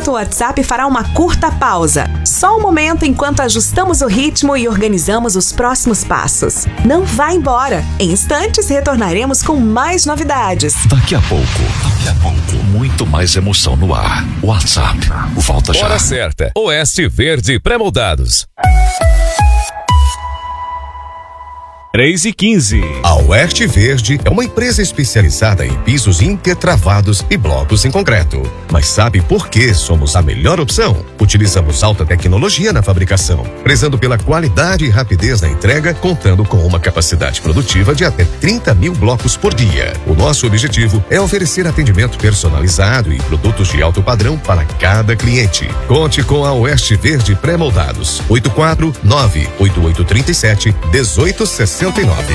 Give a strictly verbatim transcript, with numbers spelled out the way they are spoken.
momento, o WhatsApp fará uma curta pausa. Só um momento enquanto ajustamos o ritmo e organizamos os próximos passos. Não vá embora. Em instantes, retornaremos com mais novidades. Daqui a pouco, daqui a pouco, muito mais emoção no ar. WhatsApp, volta já. Hora certa, Oeste Verde Pré-moldados. três e quinze. A Oeste Verde é uma empresa especializada em pisos intertravados e blocos em concreto. Mas sabe por que somos a melhor opção? Utilizamos alta tecnologia na fabricação, prezando pela qualidade e rapidez na entrega, contando com uma capacidade produtiva de até trinta mil blocos por dia. O nosso objetivo é oferecer atendimento personalizado e produtos de alto padrão para cada cliente. Conte com a Oeste Verde Pré-moldados. oito quatro nove oito oito três sete um oito seis nove.